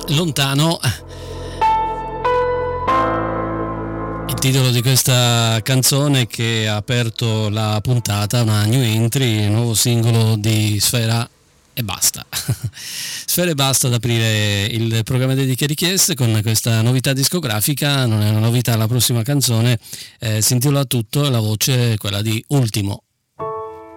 Lontano, il titolo di questa canzone che ha aperto la puntata, una new entry, il nuovo singolo di Sfera e Basta. Sfera e Basta ad aprire il programma dediche e richieste con questa novità discografica. Non è una novità, la prossima canzone si intitola Tutto e la voce è quella di Ultimo.